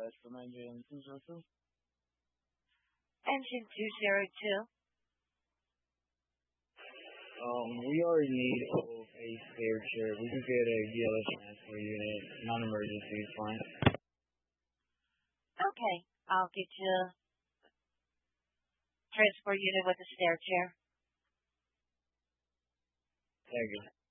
request from Engine 202. Engine 202. We already need both a spare chair. We can get a BLS transfer unit. Non-emergency is fine. Okay, I'll get you a transport unit with a stair chair. Thank you.